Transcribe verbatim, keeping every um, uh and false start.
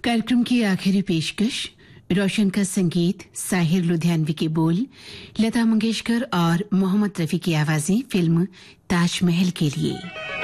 कार्यक्रम की आखिरी पेशकश रोशन का संगीत, साहिर लुधियानवी के बोल, लता मंगेशकर और मोहम्मद रफी की आवाजें फिल्म ताजमहल के लिए।